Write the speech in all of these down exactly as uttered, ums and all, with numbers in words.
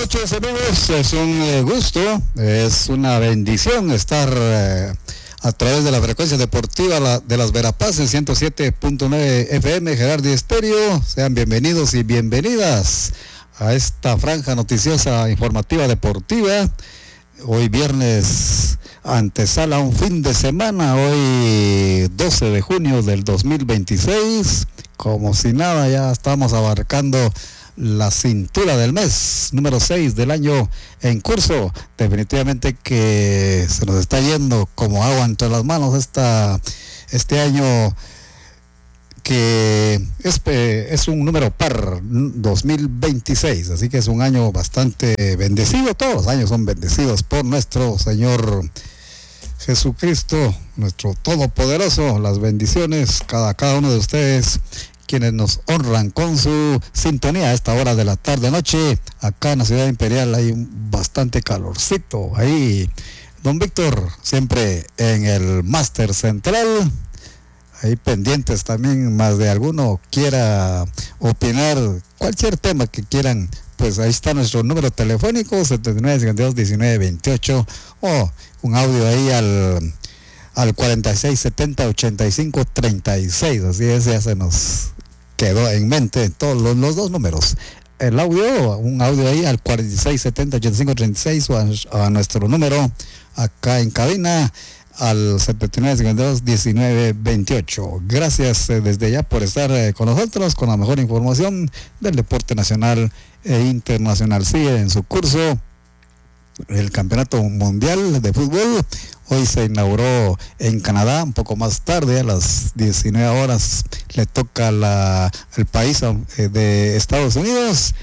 noches, amigos, es un eh, gusto, es una bendición estar eh, a través de la frecuencia deportiva la, de las Verapaz en ciento siete punto nueve F M Gerardi Estéreo. Sean bienvenidos y bienvenidas a esta franja noticiosa, informativa, deportiva. Hoy viernes, antesala un fin de semana, hoy doce de junio del dos mil veintiséis. Como si nada, ya estamos abarcando la cintura del mes, número seis del año en curso. Definitivamente que se nos está yendo como agua entre las manos esta, este año, que es, es un número par, dos mil veintiséis, así que es un año bastante bendecido. Todos los años son bendecidos por nuestro Señor Jesucristo, nuestro Todopoderoso. Las bendiciones, cada, cada uno de ustedes, quienes nos honran con su sintonía a esta hora de la tarde-noche. Acá en la Ciudad Imperial hay bastante calorcito. Ahí, don Víctor, siempre en el máster central. Ahí pendientes también, más de alguno quiera opinar cualquier tema que quieran, pues ahí está nuestro número telefónico, setenta y nueve, cincuenta y dos, diecinueve, veintiocho, o un audio ahí al, al cuarenta y seis, setenta, ochenta y cinco, treinta y seis, así es, ya se nos quedó en mente todos los, los dos números. El audio, un audio ahí al cuarenta y seis, setenta, ochenta y cinco, treinta y seis, o a, a nuestro número acá en cabina, al setenta y nueve, cincuenta y dos, diecinueve, veintiocho. Gracias eh, desde ya por estar eh, con nosotros, con la mejor información del deporte nacional e internacional. Sigue en su curso el Campeonato Mundial de Fútbol. Hoy se inauguró en Canadá, un poco más tarde, a las diecinueve horas, le toca la, el país eh, de Estados Unidos,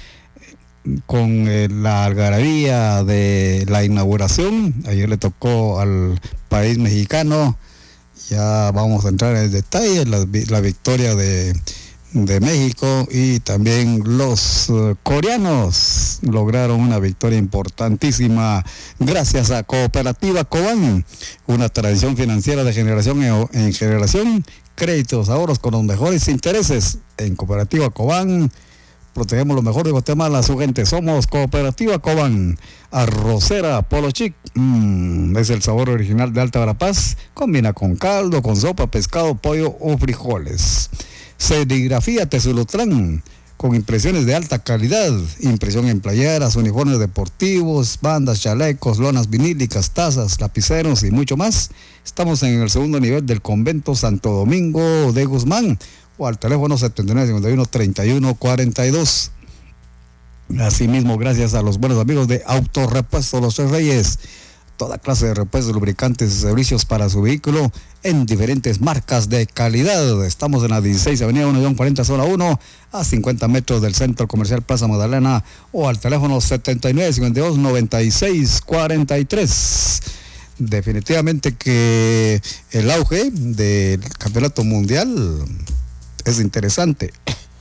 con eh, la algarabía de la inauguración. Ayer le tocó al país mexicano. Ya vamos a entrar en el detalle, la, la victoria de, de México, y también los uh, coreanos lograron una victoria importantísima gracias a Cooperativa Cobán, una tradición financiera de generación en, en generación. Créditos, ahorros con los mejores intereses. En Cooperativa Cobán protegemos lo mejor de Guatemala a su gente. Somos Cooperativa Cobán. Arrocera Polo Chic, mmm, es el sabor original de Alta Verapaz. Combina con caldo, con sopa, pescado, pollo o frijoles. Serigrafía Tesulutlán, con impresiones de alta calidad. Impresión en playeras, uniformes deportivos, bandas, chalecos, lonas vinílicas, tazas, lapiceros y mucho más. Estamos en el segundo nivel del convento Santo Domingo de Guzmán, o al teléfono setenta y nueve, cincuenta y uno, treinta y uno, cuarenta y dos. Asimismo, gracias a los buenos amigos de Autorepuesto Los Tres Reyes, toda clase de repuestos, lubricantes y servicios para su vehículo en diferentes marcas de calidad. Estamos en la dieciséis Avenida uno cuarenta, zona uno, a cincuenta metros del Centro Comercial Plaza Magdalena, o al teléfono setenta y nueve, cincuenta y dos, noventa y seis, cuarenta y tres. Definitivamente que el auge del campeonato mundial es interesante,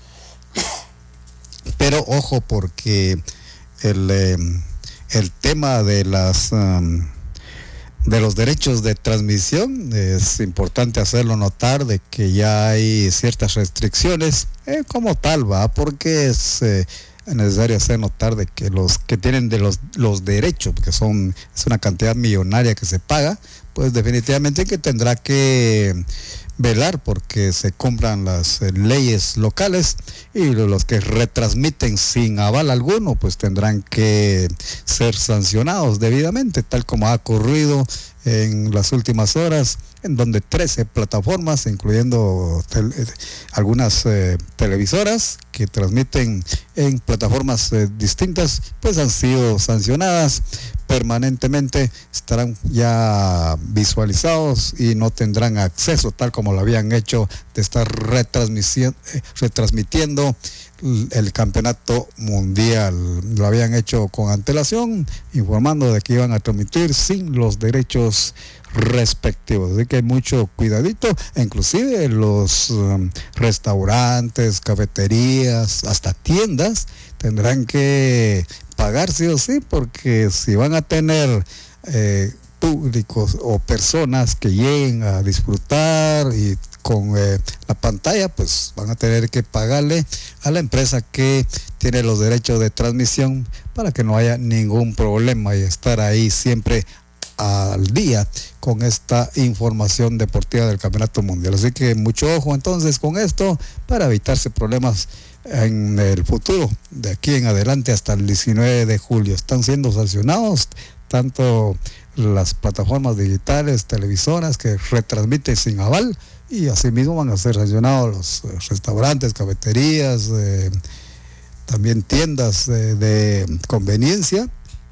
pero ojo, porque el, eh, el tema de las um, de los derechos de transmisión es importante hacerlo notar, de que ya hay ciertas restricciones eh, como tal, va, porque es eh, necesario hacer notar de que los que tienen de los los derechos, que son es una cantidad millonaria que se paga, pues definitivamente que tendrá que velar porque se cumplan las eh, leyes locales, y los que retransmiten sin aval alguno pues tendrán que ser sancionados debidamente, tal como ha ocurrido en las últimas horas, en donde trece plataformas, incluyendo tel- algunas eh, televisoras que transmiten en plataformas eh, distintas, pues han sido sancionadas permanentemente. Estarán ya visualizados y no tendrán acceso, tal como lo habían hecho, de estar retransmitiendo, eh, retransmitiendo el campeonato mundial. Lo habían hecho con antelación, informando de que iban a transmitir sin los derechos respectivos, así que hay mucho cuidadito. Inclusive los um, restaurantes, cafeterías, hasta tiendas tendrán que pagar sí o sí, porque si van a tener eh, públicos o personas que lleguen a disfrutar y con eh, la pantalla, pues van a tener que pagarle a la empresa que tiene los derechos de transmisión para que no haya ningún problema y estar ahí siempre al día con esta información deportiva del Campeonato Mundial. Así que mucho ojo entonces con esto para evitarse problemas en el futuro, de aquí en adelante hasta el diecinueve de julio. Están siendo sancionados tanto las plataformas digitales, televisoras que retransmiten sin aval, y asimismo van a ser sancionados los restaurantes, cafeterías, eh, también tiendas eh, de conveniencia,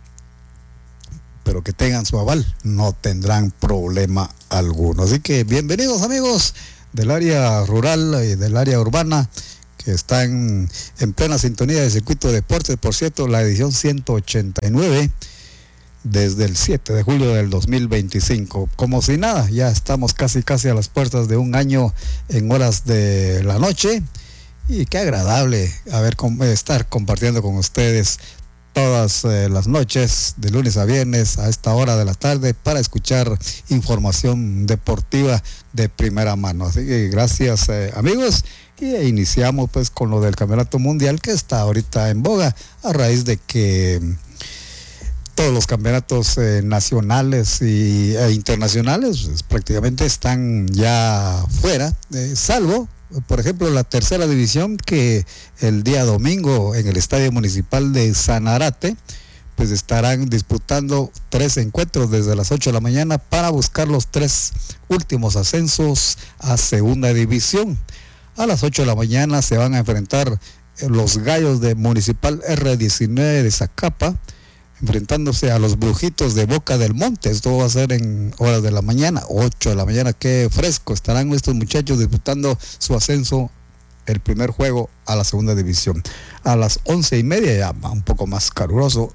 pero que tengan su aval, no tendrán problema alguno. Así que bienvenidos amigos del área rural y del área urbana que están en plena sintonía de Circuito de Deportes. Por cierto, la edición ciento ochenta y nueve desde el siete de julio del dos mil veinticinco. Como si nada, ya estamos casi casi a las puertas de un año en horas de la noche, y qué agradable haber, estar compartiendo con ustedes todas eh, las noches, de lunes a viernes, a esta hora de la tarde, para escuchar información deportiva de primera mano. Así que gracias eh, amigos, y iniciamos pues con lo del Campeonato Mundial que está ahorita en boga a raíz de que todos los campeonatos eh, nacionales y, e internacionales pues, prácticamente están ya fuera, eh, salvo por ejemplo la tercera división, que el día domingo en el Estadio Municipal de Sanarate pues estarán disputando tres encuentros desde las ocho de la mañana para buscar los tres últimos ascensos a segunda división. A las ocho de la mañana se van a enfrentar los Gallos de Municipal R diecinueve de Zacapa, enfrentándose a los Brujitos de Boca del Monte. Esto va a ser en horas de la mañana, ocho de la mañana, qué fresco. Estarán estos muchachos disputando su ascenso, el primer juego a la segunda división. A las once y media, ya un poco más caluroso,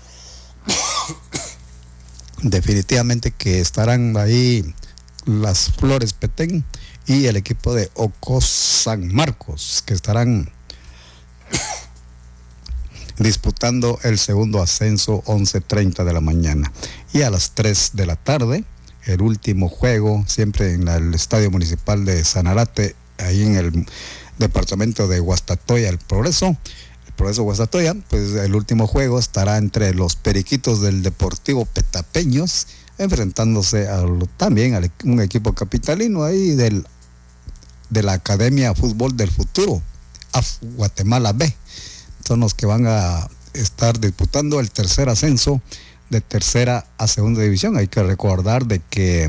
definitivamente que estarán ahí las Flores Petén y el equipo de Ocos San Marcos, que estarán disputando el segundo ascenso, once treinta de la mañana. Y a las tres de la tarde, el último juego, siempre en el Estadio Municipal de Sanarate, ahí en el departamento de Guastatoya, el Progreso, el Progreso Guastatoya, pues el último juego estará entre los Periquitos del Deportivo Petapeños, enfrentándose a, también a un equipo capitalino ahí del, de la Academia Fútbol del Futuro, A F Guatemala B. Son los que van a estar disputando el tercer ascenso de tercera a segunda división. Hay que recordar de que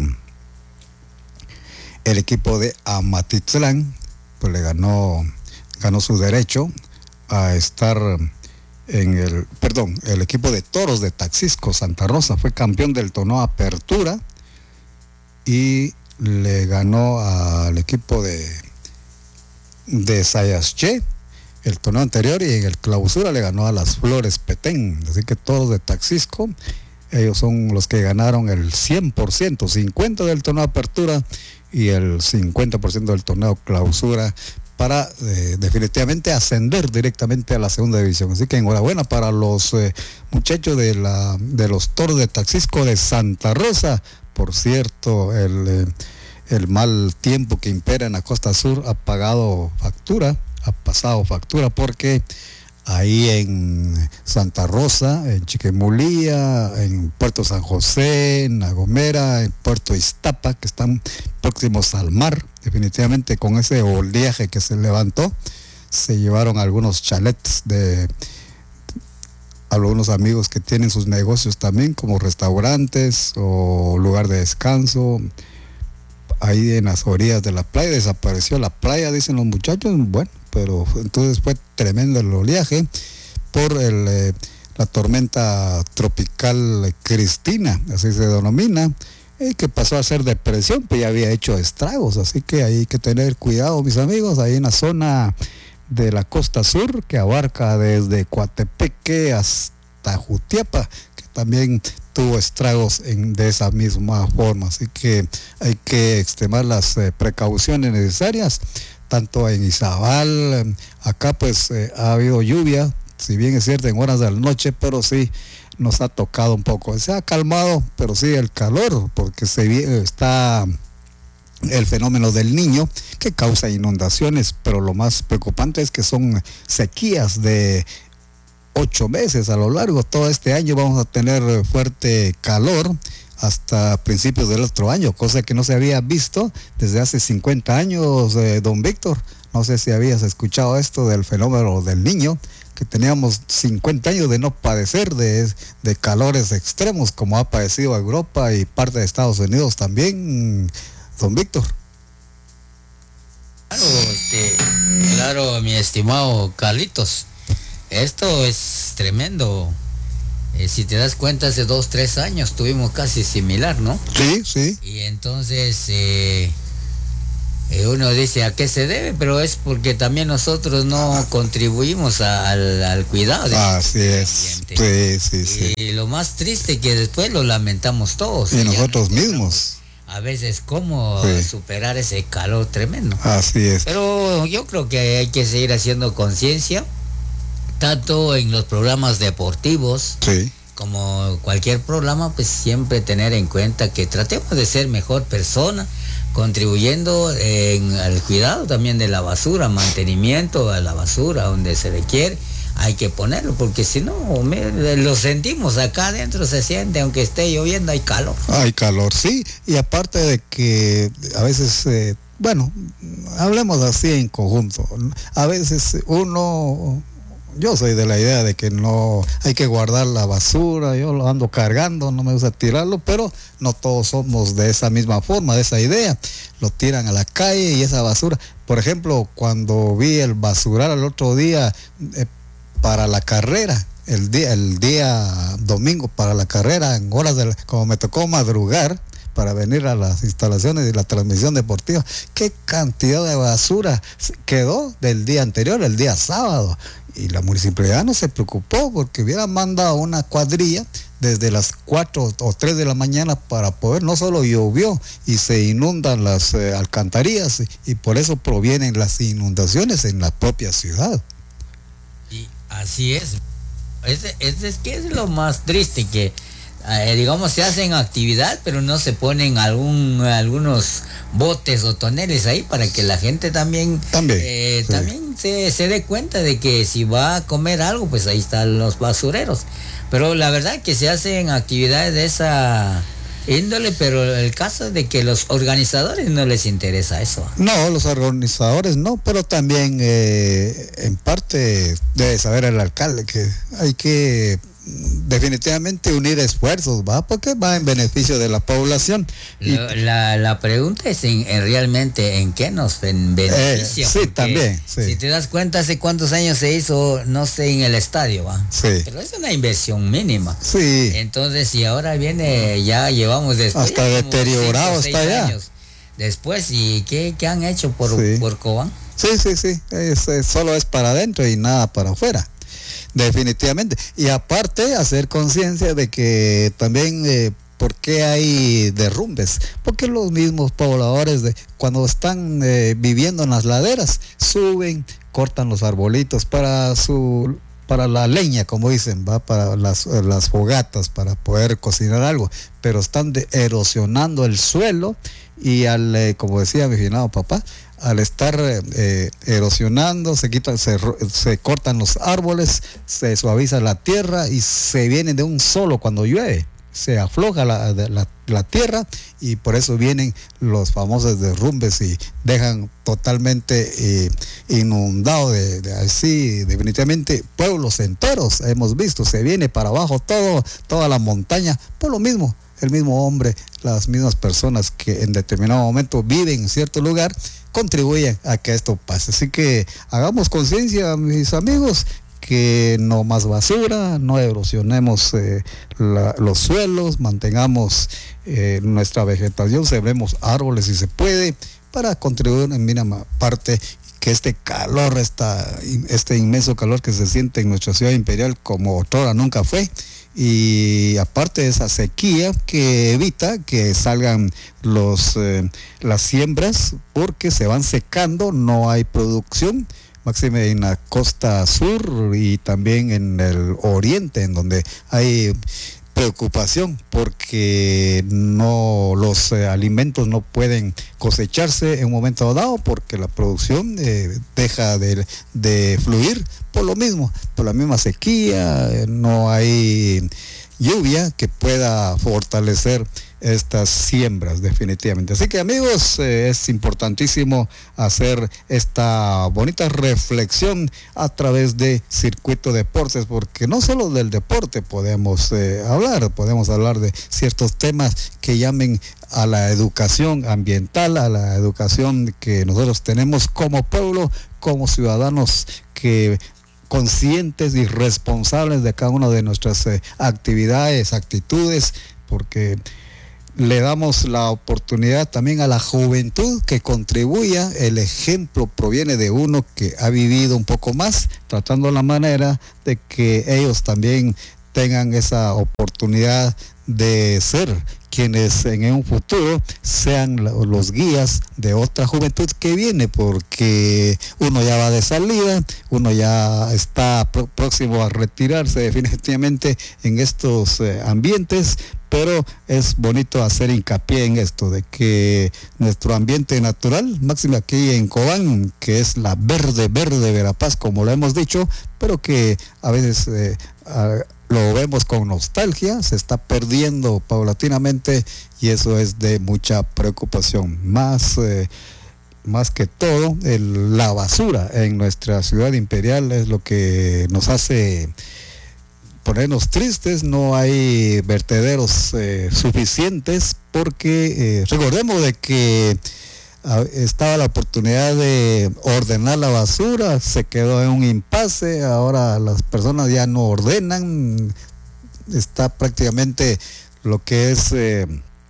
el equipo de Amatitlán pues le ganó ganó su derecho a estar en el, perdón, el equipo de Toros de Taxisco Santa Rosa fue campeón del torneo Apertura y le ganó al equipo de de Sayasche el torneo anterior, y en el clausura le ganó a las Flores Petén. Así que Toros de Taxisco, ellos son los que ganaron el cien por ciento, cincuenta del torneo Apertura y el cincuenta por ciento del torneo Clausura, para eh, definitivamente ascender directamente a la segunda división. Así que enhorabuena para los eh, muchachos de la de los Toros de Taxisco de Santa Rosa. Por cierto, el, eh, el mal tiempo que impera en la costa sur ha pagado factura, ha pasado factura, porque ahí en Santa Rosa, en Chiquimulía, en Puerto San José, en La Gomera, en Puerto Iztapa, que están próximos al mar, definitivamente con ese oleaje que se levantó, se llevaron algunos chalets de algunos amigos que tienen sus negocios también, como restaurantes o lugar de descanso. Ahí en las orillas de la playa, desapareció la playa, dicen los muchachos. Bueno, pero entonces fue tremendo el oleaje por el, eh, la tormenta tropical Cristina, así se denomina, eh, que pasó a ser depresión, pues ya había hecho estragos. Así que hay que tener cuidado, mis amigos, ahí en la zona de la costa sur, que abarca desde Coatepeque hasta Jutiapa, que también tuvo estragos en, de esa misma forma. Así que hay que extremar las eh, precauciones necesarias, tanto en Izabal. Acá pues eh, ha habido lluvia, si bien es cierto en horas de la noche, pero sí nos ha tocado un poco. Se ha calmado, pero sí el calor, porque se está el fenómeno del Niño, que causa inundaciones, pero lo más preocupante es que son sequías de ocho meses a lo largo. Todo este año vamos a tener fuerte calor hasta principios del otro año, cosa que no se había visto desde hace cincuenta años, eh, don Víctor. No sé si habías escuchado esto del fenómeno del Niño, que teníamos cincuenta años de no padecer de, de calores extremos como ha padecido Europa y parte de Estados Unidos también, don Víctor. Claro, este, claro, mi estimado Carlitos, esto es tremendo. Eh, si te das cuenta, hace dos, tres años tuvimos casi similar, ¿no? Sí, sí. Y entonces eh, eh, uno dice a qué se debe, pero es porque también nosotros no contribuimos a, al, al cuidado del Así es. ambiente. Sí, sí, sí. Y lo más triste que después lo lamentamos todos. Y nosotros mismos. A veces cómo sí. superar ese calor tremendo. Así es. Pero yo creo que hay que seguir haciendo conciencia, tanto en los programas deportivos, sí. como cualquier programa, pues siempre tener en cuenta que tratemos de ser mejor persona, contribuyendo en el cuidado también de la basura, mantenimiento a la basura donde se requiere. Hay que ponerlo, porque si no, me, lo sentimos acá adentro, se siente, aunque esté lloviendo, hay calor. Hay calor, sí, y aparte de que a veces, eh, bueno, hablemos así en conjunto, a veces uno, yo soy de la idea de que no hay que guardar la basura, yo lo ando cargando, no me gusta tirarlo, pero no todos somos de esa misma forma, de esa idea, lo tiran a la calle y esa basura, por ejemplo, cuando vi el basural el otro día, eh, para la carrera, el día, el día domingo para la carrera, en horas de la, como me tocó madrugar para venir a las instalaciones de la transmisión deportiva, qué cantidad de basura quedó del día anterior, el día sábado, y la municipalidad no se preocupó porque hubieran mandado una cuadrilla desde las cuatro o tres de la mañana para poder, no solo llovió y se inundan las eh, alcantarillas, y por eso provienen las inundaciones en la propia ciudad. Así es. Es, es, es que es lo más triste, que eh, digamos se hacen actividad, pero no se ponen algún algunos botes o toneles ahí para que la gente también también, eh, sí. también se, se dé cuenta de que si va a comer algo, pues ahí están los basureros. Pero la verdad que se hacen actividades de esa índole, pero el caso es de que los organizadores no les interesa eso. No, los organizadores no, pero también eh, en parte debe saber el alcalde que hay que definitivamente unir esfuerzos, ¿va? Porque va en beneficio de la población. Y la, la, la pregunta es en, en realmente en qué nos beneficia. Eh, sí, también. Sí. Si te das cuenta, hace cuántos años se hizo, no sé, en el estadio, ¿va? Sí. Pero es una inversión mínima. Sí. Entonces, si ahora viene, ya llevamos después. Hasta deteriorado está ya. Años después, ¿y qué, qué han hecho por, sí. por Cobán? Sí, sí, sí. Es, es, solo es para adentro y nada para afuera. Definitivamente. Y aparte, hacer conciencia de que también, eh, ¿por qué hay derrumbes? Porque los mismos pobladores, de, cuando están eh, viviendo en las laderas, suben, cortan los arbolitos para su para la leña, como dicen, va para las, las fogatas, para poder cocinar algo, pero están de, erosionando el suelo y al, eh, como decía mi finado papá, al estar eh, erosionando, se quitan, se, se cortan los árboles, se suaviza la tierra y se viene de un solo cuando llueve, se afloja la, la, la tierra y por eso vienen los famosos derrumbes y dejan totalmente eh, inundado de, de así, definitivamente pueblos enteros, hemos visto, se viene para abajo todo, toda la montaña, por lo mismo, el mismo hombre, las mismas personas que en determinado momento viven en cierto lugar, contribuyen a que esto pase. Así que hagamos conciencia, mis amigos, que no más basura, no erosionemos eh, la, los suelos, mantengamos eh, nuestra vegetación, sembremos árboles si se puede, para contribuir en mínima parte que este calor, esta, este inmenso calor que se siente en nuestra ciudad imperial como otrora nunca fue, y aparte de esa sequía que evita que salgan los eh, las siembras porque se van secando, no hay producción, máxime en la costa sur y también en el oriente, en donde hay preocupación porque no los eh, alimentos no pueden cosecharse en un momento dado porque la producción eh, deja de, de fluir por lo mismo, por la misma sequía, eh, no hay lluvia que pueda fortalecer estas siembras definitivamente. Así que amigos, eh, es importantísimo hacer esta bonita reflexión a través de Circuito Deportes, porque no solo del deporte podemos eh, hablar, podemos hablar de ciertos temas que llamen a la educación ambiental, a la educación que nosotros tenemos como pueblo, como ciudadanos que conscientes y responsables de cada una de nuestras eh, actividades, actitudes, porque le damos la oportunidad también a la juventud que contribuya. El ejemplo proviene de uno que ha vivido un poco más, tratando la manera de que ellos también tengan esa oportunidad de ser quienes en un futuro sean los guías de otra juventud que viene, porque uno ya va de salida, uno ya está próximo a retirarse definitivamente en estos eh, ambientes, pero es bonito hacer hincapié en esto, de que nuestro ambiente natural, máximo aquí en Cobán, que es la verde, verde Verapaz, como lo hemos dicho, pero que a veces eh, a, lo vemos con nostalgia, se está perdiendo paulatinamente y eso es de mucha preocupación. Más, eh, más que todo, el, la basura en nuestra ciudad imperial es lo que nos hace ponernos tristes. No hay vertederos eh, suficientes porque eh, recordemos de que ah, estaba la oportunidad de ordenar la basura, se quedó en un impasse, ahora las personas ya no ordenan, está prácticamente lo que es eh,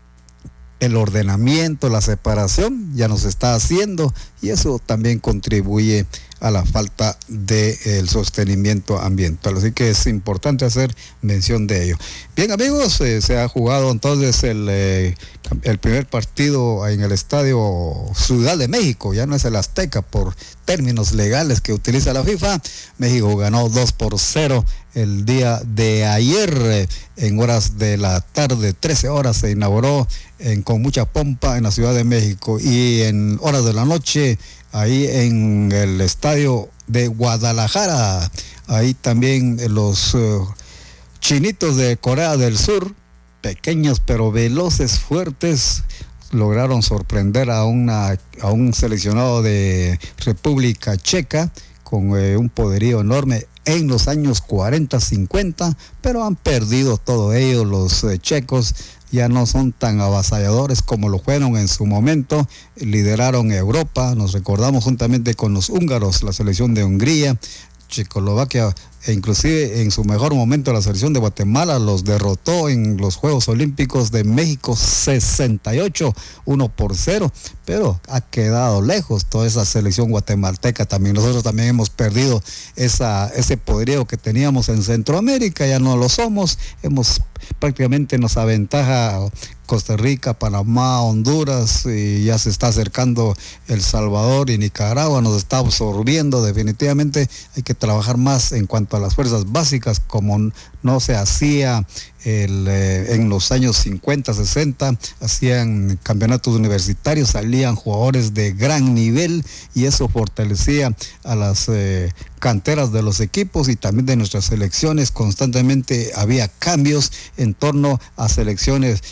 el ordenamiento, la separación, ya no se está haciendo y eso también contribuye a la falta del sostenimiento ambiental. Así que es importante hacer mención de ello. Bien amigos, eh, se ha jugado entonces el, eh, el primer partido en el estadio Ciudad de México, ya no es el Azteca por términos legales que utiliza la FIFA. México ganó dos por cero el día de ayer, eh, en horas de la tarde, trece horas se inauguró en, con mucha pompa en la Ciudad de México, y en horas de la noche ahí en el estadio de Guadalajara, ahí también los uh, chinitos de Corea del Sur, pequeños pero veloces, fuertes, lograron sorprender a, una, a un seleccionado de República Checa con eh, un poderío enorme en los años cuarenta, cincuenta, pero han perdido todo ello. Los eh, checos ya no son tan avasalladores como lo fueron en su momento, lideraron Europa, nos recordamos juntamente con los húngaros, la selección de Hungría, Checoslovaquia, e inclusive en su mejor momento la selección de Guatemala los derrotó en los Juegos Olímpicos de México sesenta y ocho, uno por cero, pero ha quedado lejos toda esa selección guatemalteca también. Nosotros también hemos perdido esa, ese poderío que teníamos en Centroamérica, ya no lo somos, hemos prácticamente nos aventaja Costa Rica, Panamá, Honduras, y ya se está acercando El Salvador y Nicaragua, nos está absorbiendo definitivamente. Hay que trabajar más en cuanto a las fuerzas básicas, como no se hacía el, eh, en los años cincuenta, sesenta, hacían campeonatos universitarios, salían jugadores de gran nivel y eso fortalecía a las eh, canteras de los equipos y también de nuestras selecciones. Constantemente había cambios en torno a selecciones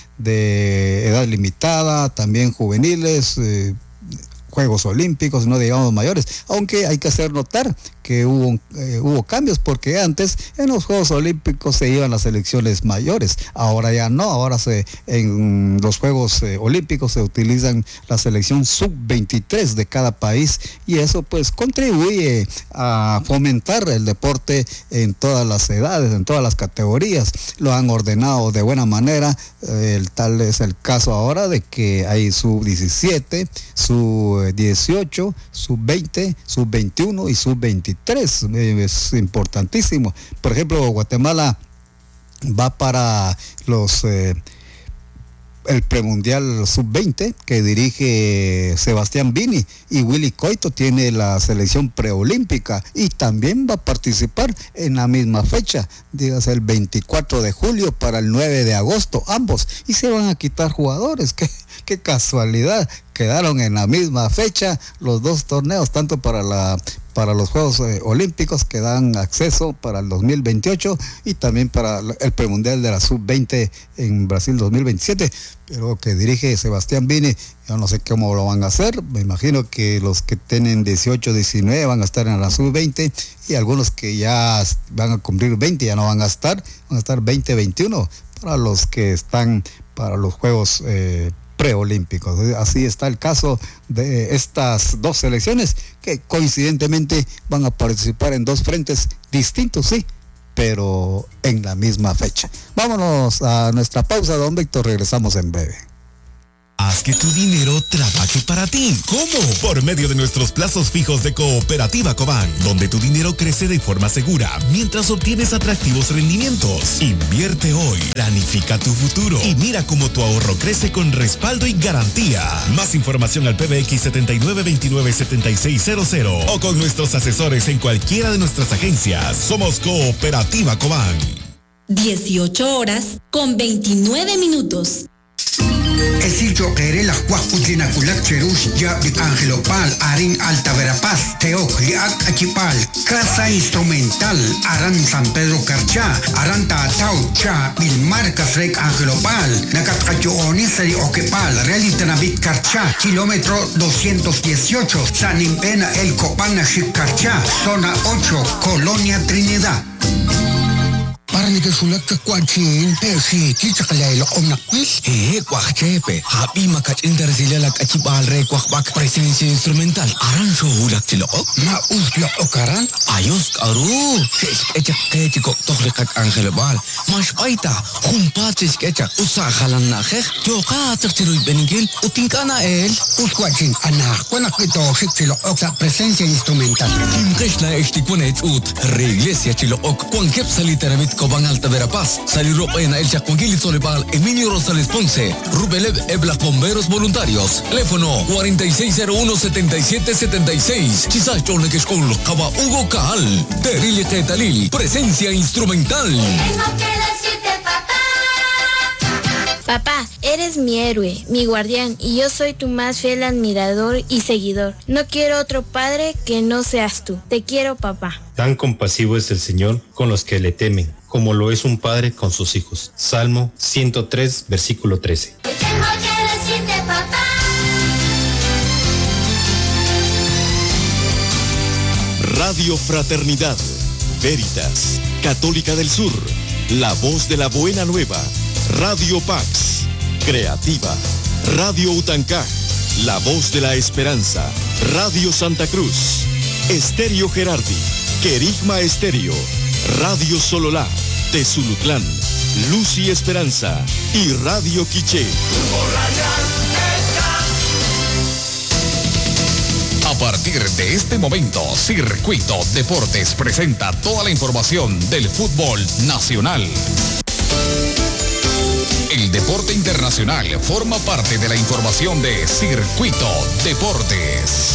de edad limitada, también juveniles, eh, Juegos Olímpicos, no digamos mayores, aunque hay que hacer notar que hubo, eh, hubo cambios, porque antes en los Juegos Olímpicos se iban las selecciones mayores, ahora ya no, ahora se en los Juegos eh, Olímpicos se utilizan la selección sub veintitrés de cada país, y eso pues contribuye a fomentar el deporte en todas las edades, en todas las categorías. Lo han ordenado de buena manera, eh, el tal es el caso ahora de que hay sub diecisiete, sub dieciocho, sub veinte, sub veintiuno y sub veintitrés. Es importantísimo. Por ejemplo, Guatemala va para los eh, el premundial sub veinte que dirige Sebastián Vini, y Willy Coito tiene la selección preolímpica y también va a participar en la misma fecha, dígase el veinticuatro de julio para el nueve de agosto, ambos, y se van a quitar jugadores. Qué, qué casualidad, quedaron en la misma fecha los dos torneos, tanto para la para los Juegos eh, Olímpicos que dan acceso para el dos mil veintiocho y también para el premundial de la sub veinte en Brasil dos mil veintisiete, pero que dirige Sebastián Vini. Yo no sé cómo lo van a hacer, me imagino que los que tienen dieciocho, diecinueve van a estar en la sub veinte y algunos que ya van a cumplir veinte ya no van a estar, van a estar veinte, veintiuno para los que están para los Juegos eh, preolímpicos. Así está el caso de estas dos selecciones que coincidentemente van a participar en dos frentes distintos, sí, pero en la misma fecha. Vámonos a nuestra pausa, don Víctor, regresamos en breve. Haz que tu dinero trabaje para ti. ¿Cómo? Por medio de nuestros plazos fijos de Cooperativa Cobán, donde tu dinero crece de forma segura mientras obtienes atractivos rendimientos. Invierte hoy, planifica tu futuro y mira cómo tu ahorro crece con respaldo y garantía. Más información al P B X setenta y nueve veintinueve setenta y seis cero cero o con nuestros asesores en cualquiera de nuestras agencias. Somos Cooperativa Cobán. dieciocho horas con veintinueve minutos. Esillo Querela, Huacutlina Culac Cherush, Ya Angelopal, Arin Alta Verapaz, Teoc, Liac Achipal, Casa Instrumental, Aran San Pedro Carchá, Aranta Atau, Cha, Milmarcas Rec Angelopal, Nacatcacho Onisari Oquepal, Realitanabit Carchá, kilómetro doscientos dieciocho, San Impena El Copana Carchá, zona ocho, Colonia Trinidad. Parang ka sulat ka kwachin, pero si kita kalay lo om nakwil. Eh, kwak chepe. Happy makat inter sila lag achipal re kwak bak presencia instrumental. Aran so hulak sila ok. Maus lo okaran? Ayos karu. Sis kecak kecik kok toh lekat angel bal. Mas baita. Humpat sis kecak. Usa halan nakeh. Joka tertiruy benigil. Utingkana el. Uskwachin, anak ko nakito sik sila ok sa presencia instrumental. Imkesh na estikwanet ut. Reiglesia sila ok. Kung kep salita ramit Cobán Alta Verapaz, Salirop en El Chacuanquil Solipal, Emilio Rosales Ponce, Rubelev Eblas Bomberos Voluntarios, teléfono cuarenta y seis cero uno setenta y siete setenta y seis, Chisay Chonekeshkol, Caba Hugo Caal, Terili Tetalil, presencia instrumental. Papá, eres mi héroe, mi guardián, y yo soy tu más fiel admirador y seguidor. No quiero otro padre que no seas tú. Te quiero, papá. Tan compasivo es el Señor con los que le temen, como lo es un padre con sus hijos. Salmo ciento tres, versículo trece. Tengo que decirte, papá. Radio Fraternidad, Veritas, Católica del Sur, La Voz de la Buena Nueva, Radio Pax, Creativa, Radio Utancaj, La Voz de la Esperanza, Radio Santa Cruz, Estéreo Gerardi, Querigma Estéreo, Radio Sololá, Tezulutlán, Luz y Esperanza y Radio Quiché. A partir de este momento, Circuito Deportes presenta toda la información del fútbol nacional. El deporte internacional forma parte de la información de Circuito Deportes.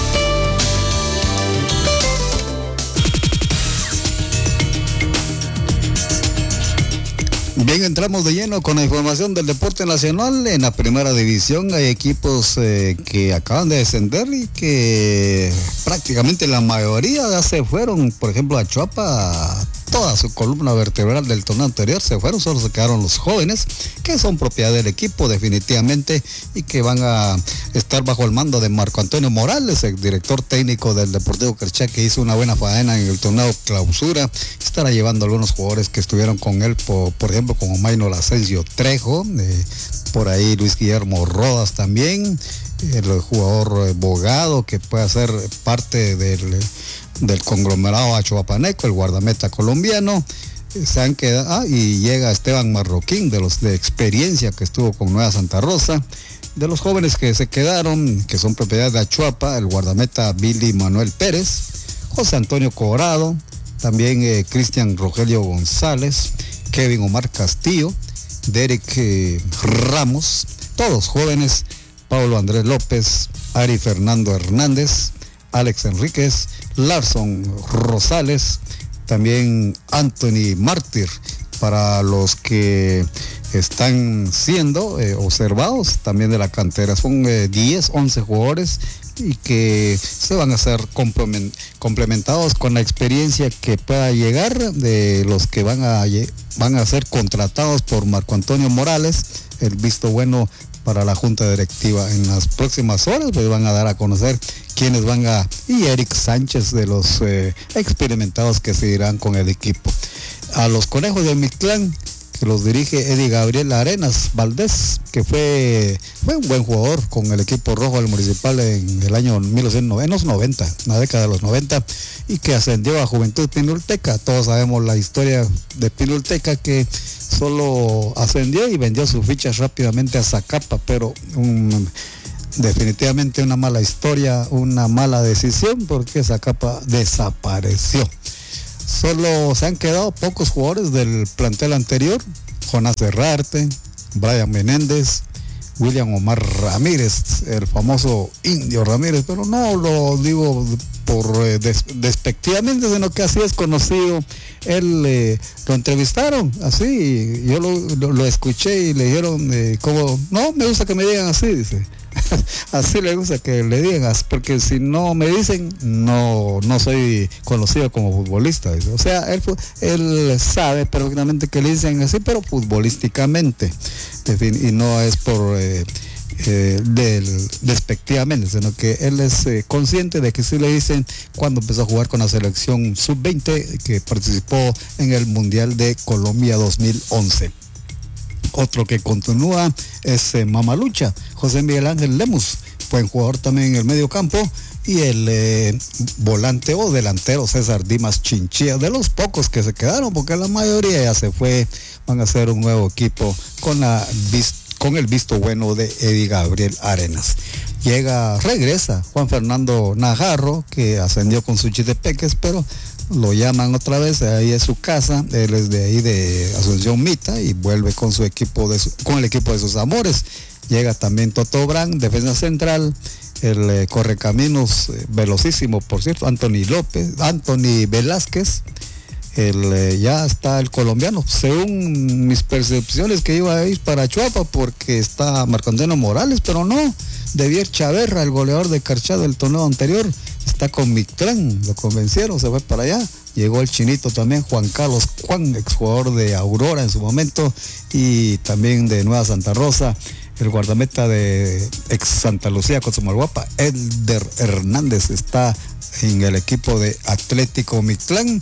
Bien, entramos de lleno con la información del deporte nacional. En la primera división hay equipos eh, que acaban de descender y que prácticamente la mayoría ya se fueron. Por ejemplo, a Chuapa, toda su columna vertebral del torneo anterior se fueron, solo se quedaron los jóvenes, que son propiedad del equipo definitivamente y que van a estar bajo el mando de Marco Antonio Morales, el director técnico del Deportivo Carchá, que hizo una buena faena en el torneo clausura. Estará llevando algunos jugadores que estuvieron con él, por, por ejemplo, como Maynor Asensio Trejo, eh, por ahí Luis Guillermo Rodas también, el jugador Bogado, que puede ser parte del, del conglomerado achuapaneco, el guardameta colombiano. Se han quedado, ah, y llega Esteban Marroquín, de los de experiencia, que estuvo con Nueva Santa Rosa. De los jóvenes que se quedaron, que son propiedad de Achuapa, el guardameta Billy Manuel Pérez, José Antonio Corado, también eh, Cristian Rogelio González, Kevin Omar Castillo, Derek eh, Ramos, todos jóvenes, Pablo Andrés López, Ari Fernando Hernández, Alex Enríquez, Larson Rosales, también Anthony Mártir, para los que están siendo eh, observados también de la cantera. Son eh, diez, once jugadores y que se van a ser complementados con la experiencia que pueda llegar de los que van a, van a ser contratados por Marco Antonio Morales, el visto bueno para la junta directiva. En las próximas horas pues van a dar a conocer quiénes van a, y Eric Sánchez, de los eh, experimentados que se irán con el equipo. A los Conejos de Mictlán, que los dirige Eddie Gabriel Arenas Valdés, que fue, fue un buen jugador con el equipo rojo del Municipal en el año mil novecientos noventa, en la década de los noventa, y que ascendió a Juventud Pinulteca. Todos sabemos la historia de Pinulteca, que solo ascendió y vendió sus fichas rápidamente a Zacapa, pero un, definitivamente una mala historia, una mala decisión, porque Zacapa desapareció. Solo se han quedado pocos jugadores del plantel anterior: Jonás Herrarte, Brian Menéndez, William Omar Ramírez, el famoso Indio Ramírez, pero no lo digo por eh, des, despectivamente, sino que así es conocido. Él eh, lo entrevistaron así, yo lo, lo, lo escuché y le dijeron, eh, como, no, me gusta que me digan así, dice. Así le gusta que le digan, porque si no me dicen, no no soy conocido como futbolista, dice. O sea, él, él sabe perfectamente que le dicen así, pero futbolísticamente, y no es por eh, eh, del, despectivamente, sino que él es eh, consciente de que sí le dicen cuando empezó a jugar con la selección sub veinte, que participó en el Mundial de Colombia dos mil once. Otro que continúa es eh, Mamalucha, José Miguel Ángel Lemus, buen jugador también en el medio campo, y el eh, volante o delantero César Dimas Chinchilla, de los pocos que se quedaron, porque la mayoría ya se fue. Van a hacer un nuevo equipo con la con el visto bueno de Eddie Gabriel Arenas. Llega, regresa Juan Fernando Najarro, que ascendió con Suchitepeques, pero lo llaman otra vez, ahí es su casa, él es de ahí de Asunción Mita y vuelve con su equipo de su, con el equipo de sus amores. Llega también Toto Brand, defensa central, el eh, correcaminos eh, velocísimo, por cierto, Anthony López, Anthony Velázquez, el eh, ya está el colombiano, según mis percepciones que iba a ir para Chuapa porque está Marco Antonio Morales, pero no, Devier Chaverra, el goleador de Carchá del torneo anterior, está con Mictlán, lo convencieron, se fue para allá. Llegó el chinito también, Juan Carlos Juan, exjugador de Aurora en su momento, y también de Nueva Santa Rosa, el guardameta de ex Santa Lucía Cozumalguapa, Elder Hernández, está en el equipo de Atlético Mictlán,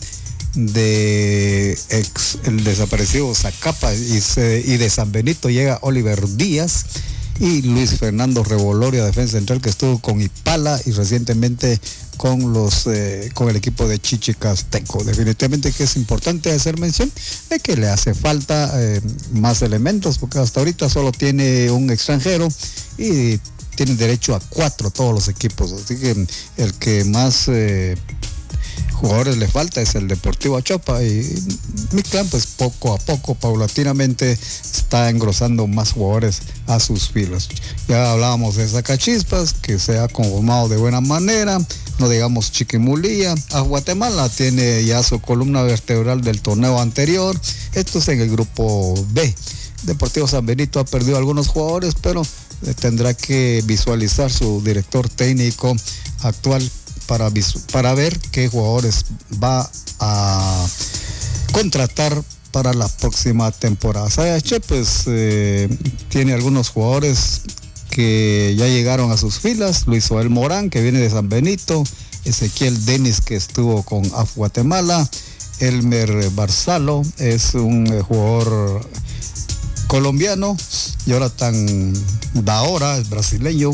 de ex el desaparecido Zacapa, y, se, y de San Benito llega Oliver Díaz, y Luis Fernando Revoloria, defensa central, que estuvo con Ipala y recientemente con los eh, con el equipo de Chichicasteco. Definitivamente que es importante hacer mención de que le hace falta eh, más elementos, porque hasta ahorita solo tiene un extranjero y tiene derecho a cuatro todos los equipos, así que el que más eh, jugadores le falta es el Deportivo Achopa, y Mictlán pues poco a poco, paulatinamente está engrosando más jugadores a sus filas. Ya hablábamos de Zacachispas, que se ha conformado de buena manera, no digamos Chiquimulía. A Guatemala tiene ya su columna vertebral del torneo anterior, esto es en el grupo B. Deportivo San Benito ha perdido algunos jugadores, pero tendrá que visualizar su director técnico actual para, para ver qué jugadores va a contratar para la próxima temporada. Sayache pues eh, tiene algunos jugadores que ya llegaron a sus filas: Luis Joel Morán, que viene de San Benito, Ezequiel Denis, que estuvo con A F Guatemala, Elmer Barzalo es un eh, jugador colombiano, Jonathan Daora es brasileño,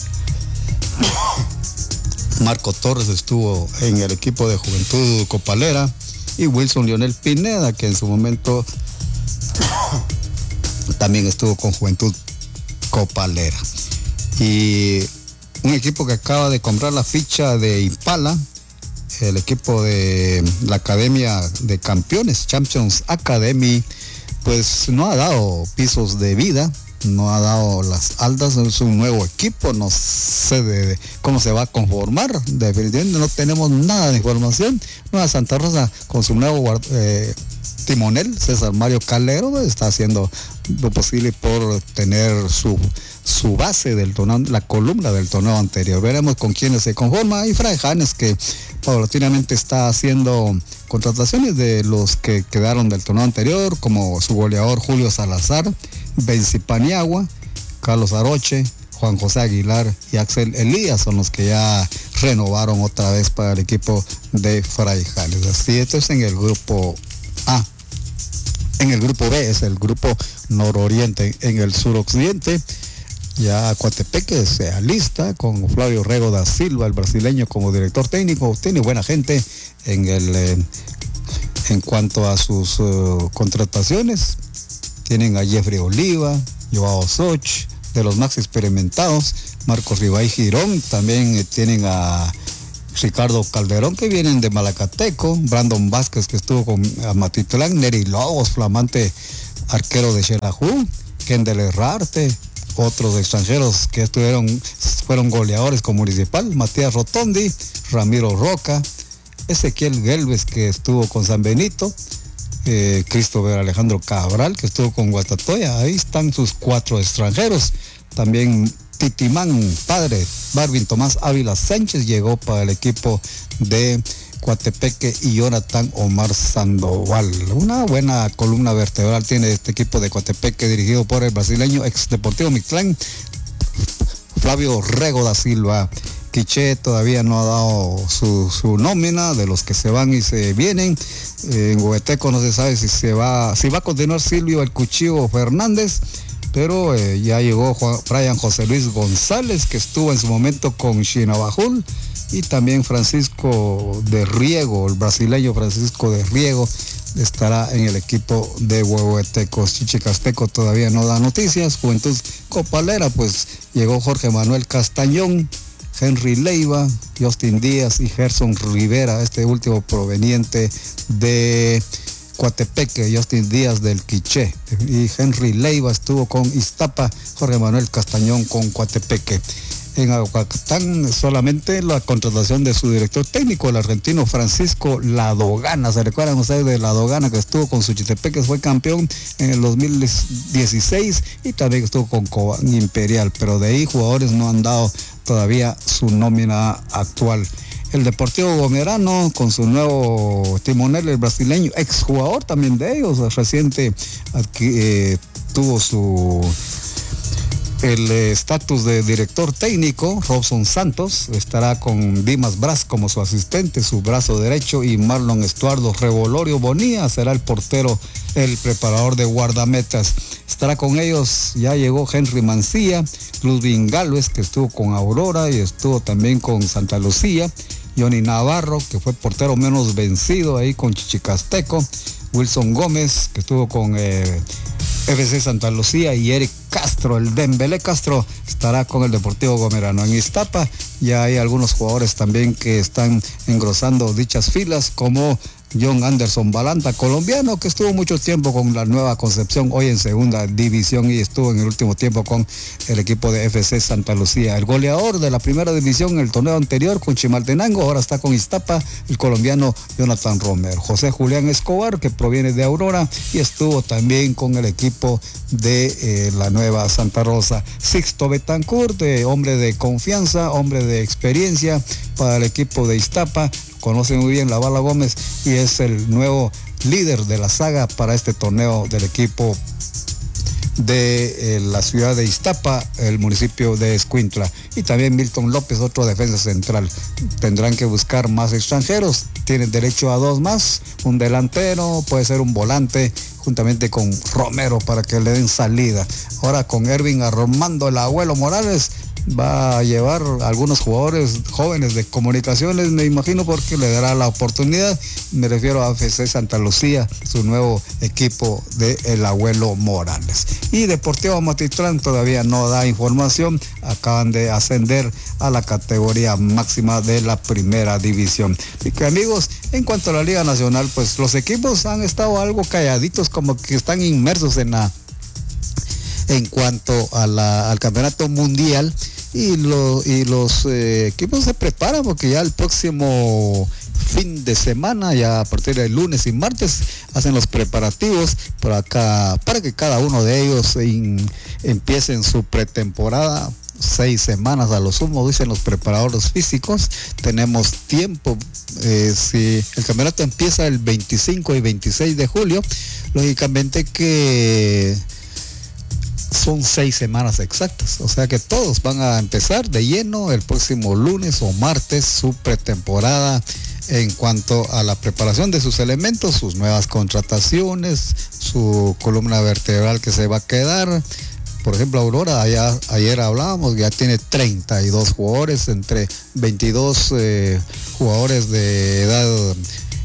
Marco Torres estuvo en el equipo de Juventud Copalera, y Wilson Lionel Pineda, que en su momento también estuvo con Juventud Copalera. Y un equipo que acaba de comprar la ficha de Impala, el equipo de la Academia de Campeones, Champions Academy, pues no ha dado pisos de vida, no ha dado las altas, es un nuevo equipo, no sé de, de cómo se va a conformar, definitivamente no tenemos nada de información. Nueva Santa Rosa con su nuevo eh, timonel, César Mario Calero, está haciendo lo posible por tener su, su base del torneo, la columna del torneo anterior. Veremos con quiénes se conforma. Y Fray Janes, que paulatinamente está haciendo contrataciones de los que quedaron del torneo anterior, como su goleador Julio Salazar, Benzi Paniagua, Carlos Aroche, Juan José Aguilar y Axel Elías son los que ya renovaron otra vez para el equipo de Fray Janes. Así, esto es en el grupo A. En el grupo B es el grupo nororiente. En el suroccidente ya Coatepeque se alista con Flavio Rego da Silva, el brasileño, como director técnico. Tiene buena gente en el eh, en cuanto a sus uh, contrataciones. Tienen a Jeffrey Oliva, Joao Soch, de los más experimentados, Marcos Ribay Girón. También eh, tienen a Ricardo Calderón, que vienen de Malacateco, Brandon Vázquez, que estuvo con Amatitlán, Neri Lobos, flamante arquero de Xelajú, Kendall Herrarte, otros extranjeros que estuvieron, fueron goleadores con Municipal, Matías Rotondi, Ramiro Roca, Ezequiel Gelves, que estuvo con San Benito, eh, Christopher Alejandro Cabral, que estuvo con Guatatoya. Ahí están sus cuatro extranjeros. También Titimán, padre, Barvin Tomás Ávila Sánchez, llegó para el equipo de Coatepeque, y Jonathan Omar Sandoval. Una buena columna vertebral tiene este equipo de Coatepeque, dirigido por el brasileño ex Deportivo Mictlán, Flavio Rego da Silva. Quiché todavía no ha dado su, su nómina de los que se van y se vienen. En Huehueteco no se sabe si se va, si va a continuar Silvio el Cuchillo Fernández, pero eh, ya llegó Juan, Brian José Luis González, que estuvo en su momento con Chinabajul, y también Francisco de Riego, el brasileño Francisco de Riego, estará en el equipo de Huehuetecos. Chichicasteco todavía no da noticias. Juventud Copalera, pues llegó Jorge Manuel Castañón, Henry Leiva, Justin Díaz y Gerson Rivera, este último proveniente de Coatepeque, Justin Díaz del Quiché, y Henry Leiva estuvo con Iztapa, Jorge Manuel Castañón con Coatepeque. En Aguacatán solamente la contratación de su director técnico, el argentino Francisco Ladogana. ¿Se recuerdan ustedes de Ladogana, que estuvo con Suchitepeque, fue campeón en el dos mil dieciséis, y también estuvo con Cobán Imperial? Pero de ahí jugadores no han dado todavía su nómina actual. El Deportivo Gomerano, con su nuevo timonel, el brasileño, exjugador también de ellos, reciente aquí, eh, tuvo su el estatus de director técnico. Robson Santos estará con Dimas Braz como su asistente, su brazo derecho, y Marlon Estuardo Revolorio Bonilla será el portero, el preparador de guardametas. Estará con ellos, ya llegó Henry Mancilla, Ludwig Galvez, que estuvo con Aurora y estuvo también con Santa Lucía, Johnny Navarro, que fue portero menos vencido ahí con Chichicasteco, Wilson Gómez, que estuvo con eh, F C Santa Lucía, y Eric Castro, el Dembélé Castro, estará con el Deportivo Gomerano. En Iztapa ya hay algunos jugadores también que están engrosando dichas filas, como John Anderson Balanta, colombiano, que estuvo mucho tiempo con la Nueva Concepción, hoy en segunda división, y estuvo en el último tiempo con el equipo de F C Santa Lucía. El goleador de la primera división en el torneo anterior con Chimaltenango, ahora está con Iztapa, el colombiano Jonathan Romero. José Julián Escobar, que proviene de Aurora y estuvo también con el equipo de eh, la Nueva Santa Rosa. Sixto Betancourt, eh, hombre de confianza, hombre de experiencia para el equipo de Iztapa, conoce muy bien la Bala Gómez y es el nuevo líder de la saga para este torneo del equipo de eh, la ciudad de Iztapa, el municipio de Escuintla. Y también Milton López, otro defensa central. Tendrán que buscar más extranjeros, tienen derecho a dos más, un delantero, puede ser un volante, juntamente con Romero, para que le den salida. Ahora con Ervin Armando el Abuelo Morales, va a llevar a algunos jugadores jóvenes de comunicaciones, me imagino, porque le dará la oportunidad. Me refiero a F C Santa Lucía, su nuevo equipo de el Abuelo Morales. Y Deportivo Amatitlán todavía no da información, acaban de ascender a la categoría máxima de la primera división. Así que, amigos, En cuanto a la Liga Nacional, pues los equipos han estado algo calladitos, como que están inmersos en la en cuanto a la, al campeonato mundial, y, lo, y los eh, equipos se preparan porque ya el próximo fin de semana, ya a partir del lunes y martes, hacen los preparativos por acá, para que cada uno de ellos in, empiecen su pretemporada. Seis semanas a lo sumo, dicen los preparadores físicos. Tenemos tiempo. Eh, si el campeonato empieza el veinticinco y veintiséis de julio, lógicamente que son seis semanas exactas, o sea que todos van a empezar de lleno el próximo lunes o martes su pretemporada en cuanto a la preparación de sus elementos, sus nuevas contrataciones, su columna vertebral que se va a quedar. Por ejemplo, Aurora, allá, ayer hablábamos, ya tiene treinta y dos jugadores, entre veintidós eh, jugadores de edad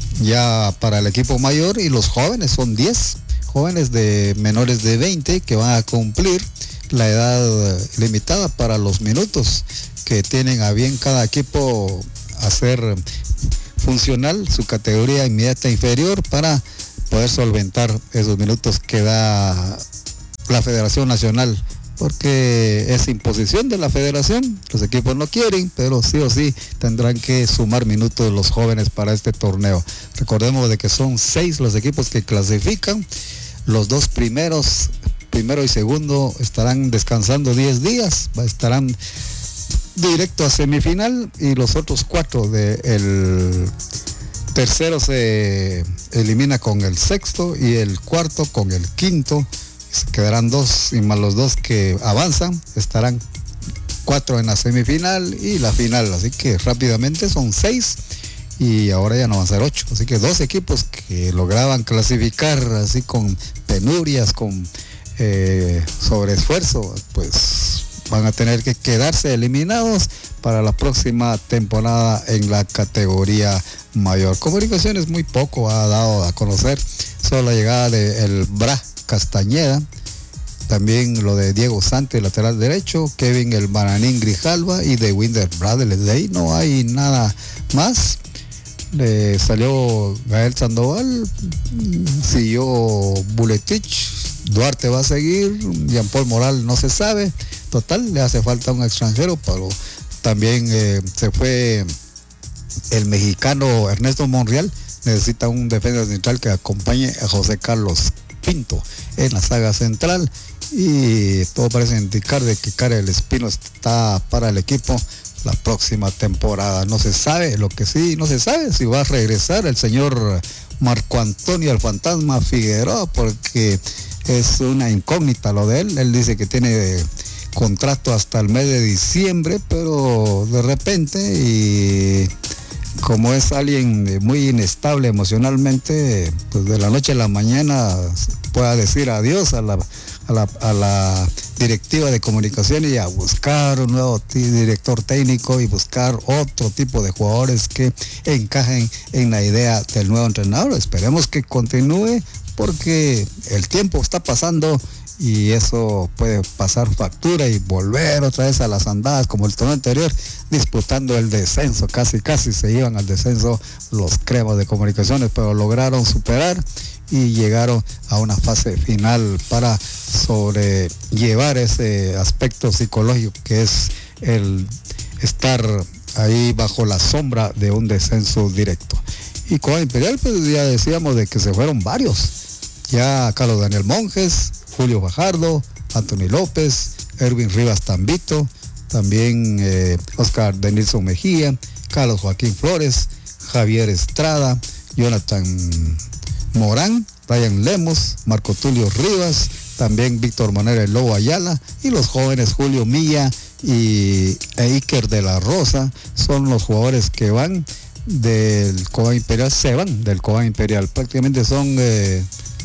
ya para el equipo mayor, y los jóvenes son diez. Jóvenes de menores de veinte que van a cumplir la edad limitada para los minutos que tienen a bien cada equipo hacer funcional su categoría inmediata inferior para poder solventar esos minutos que da la Federación Nacional, porque es imposición de la federación. Los equipos no quieren, pero sí o sí tendrán que sumar minutos los jóvenes para este torneo. Recordemos de que son seis los equipos que clasifican. Los dos primeros, primero y segundo, estarán descansando diez días, estarán directo a semifinal, y los otros cuatro del tercero se elimina con el sexto y el cuarto con el quinto. Se quedarán dos, y más los dos que avanzan, estarán cuatro en la semifinal y la final. Así que rápidamente son seis. Y ahora ya no van a ser ocho, así que dos equipos que lograban clasificar así con penurias, con eh, sobreesfuerzo, pues van a tener que quedarse eliminados para la próxima temporada en la categoría mayor. Comunicaciones muy poco ha dado a conocer, solo la llegada de el Bra Castañeda, también lo de Diego Santos, lateral derecho, Kevin el Bananín Grijalva, y de Winder Bradley. De ahí no hay nada más. Le salió Gael Sandoval, siguió Buletich, Duarte va a seguir, Jean Paul Moral no se sabe. Total, le hace falta un extranjero, pero también eh, se fue el mexicano Ernesto Monreal. Necesita un defensa central que acompañe a José Carlos Pinto en la saga central, y todo parece indicar de que Karel Espino está para el equipo la próxima temporada. No se sabe, lo que sí no se sabe, si va a regresar el señor Marco Antonio el Fantasma Figueroa, porque es una incógnita lo de él. Él dice que tiene contrato hasta el mes de diciembre, pero de repente, y como es alguien muy inestable emocionalmente, pues de la noche a la mañana pueda decir adiós a la, a la, a la directiva de comunicación y a buscar un nuevo director técnico y buscar otro tipo de jugadores que encajen en la idea del nuevo entrenador. Esperemos que continúe, porque el tiempo está pasando y eso puede pasar factura y volver otra vez a las andadas como el torneo anterior, disputando el descenso. Casi casi se iban al descenso los cremas de comunicaciones, pero lograron superar y llegaron a una fase final para sobrellevar ese aspecto psicológico que es el estar ahí bajo la sombra de un descenso directo. Y con Imperial, pues ya decíamos de que se fueron varios. Ya Carlos Daniel Monjes, Julio Fajardo, Anthony López, Erwin Rivas Tambito, también eh, Oscar Denilson Mejía, Carlos Joaquín Flores, Javier Estrada, Jonathan Morán, Ryan Lemos, Marco Tulio Rivas, también Víctor Manuel El Lobo Ayala, y los jóvenes Julio Milla y Iker de la Rosa son los jugadores que van del Cobán Imperial, se van del Cobán Imperial. Prácticamente son eh,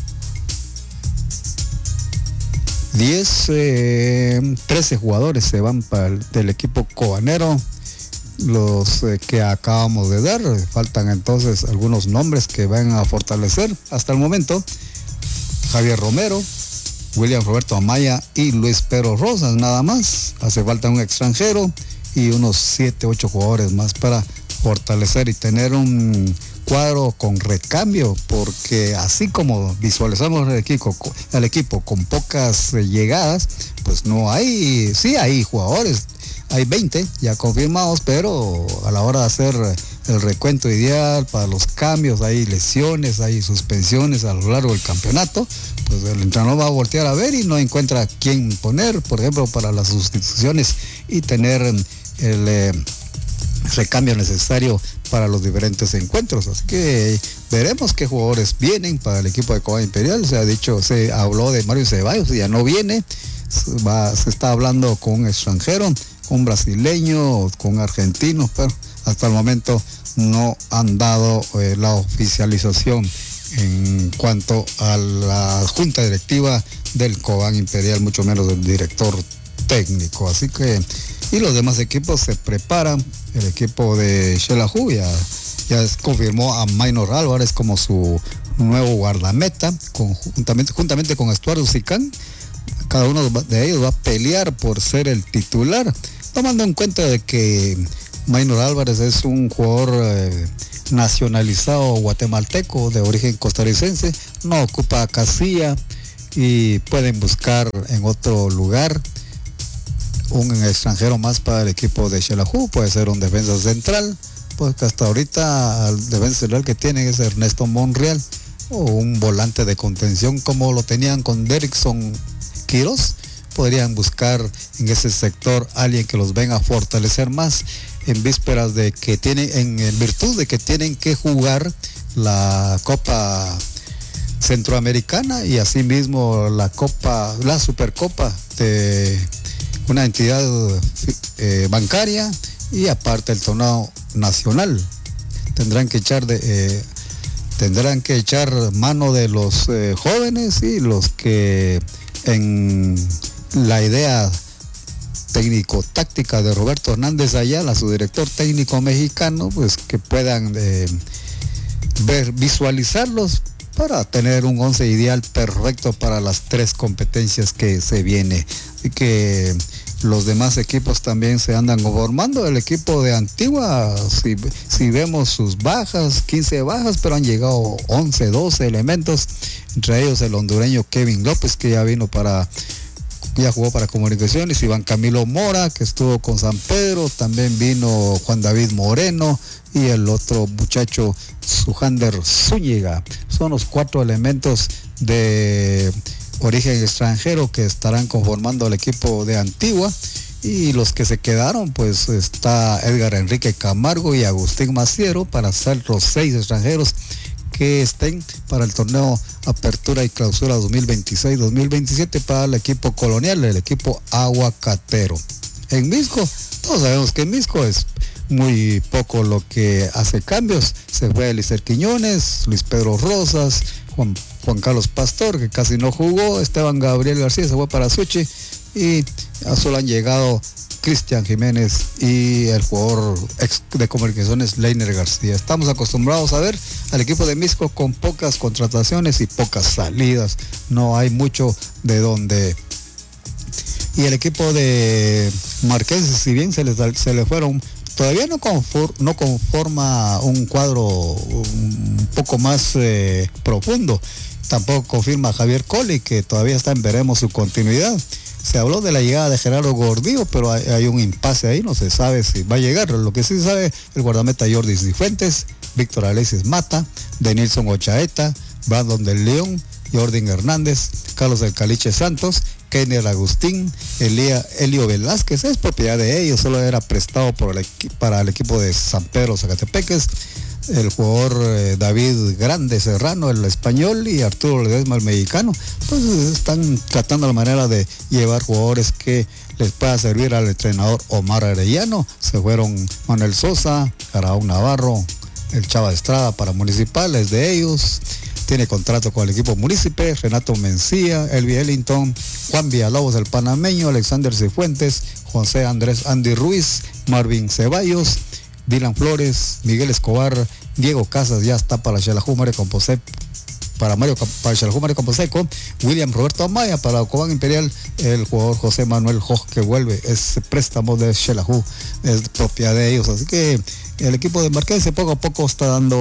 diez, eh, trece jugadores se van para el, del equipo cobanero, los eh, que acabamos de dar. Faltan entonces algunos nombres que van a fortalecer. Hasta el momento, Javier Romero, William Roberto Amaya y Luis Pedro Rosas, nada más. Hace falta un extranjero y unos siete, ocho jugadores más para fortalecer y tener un cuadro con recambio, porque así como visualizamos el equipo, el equipo con pocas llegadas, pues no hay, sí hay jugadores, hay veinte ya confirmados, pero a la hora de hacer el recuento ideal para los cambios, hay lesiones, hay suspensiones a lo largo del campeonato, pues el entrenador va a voltear a ver y no encuentra quién poner, por ejemplo, para las sustituciones y tener el eh, recambio necesario para los diferentes encuentros. Así que veremos qué jugadores vienen para el equipo de Cobán Imperial. Se ha dicho, se habló de Mario Ceballos, ya no viene, va, se está hablando con un extranjero, con un brasileño, con argentinos, pero hasta el momento no han dado eh, la oficialización en cuanto a la junta directiva del Cobán Imperial, mucho menos del director técnico. Así que, y los demás equipos se preparan. El equipo de Xelajú ya, ya confirmó a Maynor Álvarez como su nuevo guardameta, conjuntamente, juntamente con Estuardo Sicán. Cada uno de ellos va a pelear por ser el titular, tomando en cuenta de que Maynor Álvarez es un jugador eh, nacionalizado guatemalteco de origen costarricense, no ocupa casilla y pueden buscar en otro lugar un extranjero más para el equipo de Xelajú. Puede ser un defensa central, pues que hasta ahorita el defensa central que tienen es Ernesto Monreal, o un volante de contención como lo tenían con Derrickson Quiroz. Podrían buscar en ese sector alguien que los venga a fortalecer más en vísperas de que tienen, en, en virtud de que tienen que jugar la Copa Centroamericana y asimismo la Copa, la Supercopa de una entidad eh, bancaria, y aparte el torneo nacional. Tendrán que echar de eh, tendrán que echar mano de los eh, jóvenes y los que en la idea técnico-táctica de Roberto Hernández Ayala, su director técnico mexicano, pues que puedan eh, ver, visualizarlos para tener un once ideal perfecto para las tres competencias que se viene. Así que los demás equipos también se andan conformando. El equipo de Antigua, si, si vemos sus bajas, quince bajas, pero han llegado once, doce elementos, entre ellos el hondureño Kevin López, que ya vino para, ya jugó para Comunicaciones, Iván Camilo Mora, que estuvo con San Pedro, también vino Juan David Moreno y el otro muchacho Sujander Zúñiga. Son los cuatro elementos de origen extranjero que estarán conformando el equipo de Antigua, y los que se quedaron, pues está Edgar Enrique Camargo y Agustín Maciero para ser los seis extranjeros que estén para el torneo Apertura y Clausura dos mil veintiséis dos mil veintisiete para el equipo colonial, el equipo aguacatero. En Misco, todos sabemos que en Misco es muy poco lo que hace cambios. Se fue Eliezer Quiñones, Luis Pedro Rosas, Juan, Juan Carlos Pastor, que casi no jugó, Esteban Gabriel García se fue para Suchi, y solo han llegado Cristian Jiménez y el jugador ex de Comunicaciones Leiner García. Estamos acostumbrados a ver al equipo de Misco con pocas contrataciones y pocas salidas, no hay mucho de donde. Y el equipo de Marqués, si bien se les se le fueron, todavía no, conform, no conforma un cuadro un poco más eh, profundo. Tampoco confirma Javier Colli, que todavía está en veremos su continuidad. Se habló de la llegada de Gerardo Gordillo, pero hay, hay un impasse ahí, no se sabe si va a llegar. Lo que sí se sabe, el guardameta Jordi Cifuentes, Víctor Alexis Mata, Denilson Ochaeta, Brandon del León, Jordan Hernández, Carlos del Caliche Santos, Kenner Agustín, Elía, Elio Velázquez, es propiedad de ellos, solo era prestado por el, para el equipo de San Pedro Zacatepeques. El jugador eh, David Grande Serrano, el español, y Arturo Ledesma, el mexicano, pues están tratando la manera de llevar jugadores que les pueda servir al entrenador Omar Arellano. Se fueron Manuel Sosa, Araújo Navarro, el Chava Estrada para Municipal, es de ellos. Tiene contrato con el equipo Munícipe, Renato Mencía, Elvi Ellington, Juan Villalobos, el panameño, Alexander Cifuentes, José Andrés Andy Ruiz, Marvin Ceballos, Dylan Flores, Miguel Escobar, Diego Casas ya está para Xelajú Mario Composé, para Mario para Xelajú Mario Composeco, William Roberto Amaya para Cobán Imperial, el jugador José Manuel Joj que vuelve, es préstamo de Xelajú, es propiedad de ellos. Así que el equipo de Marqués poco a poco está dando